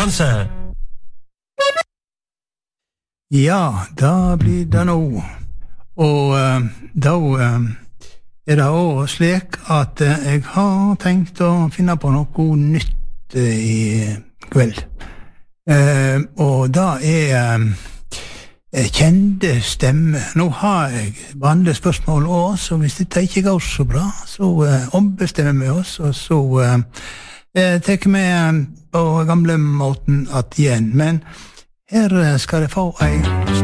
konkurranse. Ja, da blir det nå. Og da det også slik at jeg har tenkt å finne på noe nytt i kveld. Og da kjente stemme. Nå har jeg vanlige spørsmål også, så hvis dette ikke går så bra, så ombestemmer vi oss, og så tar vi på gamle måten at igjen. Men her skal jeg få ei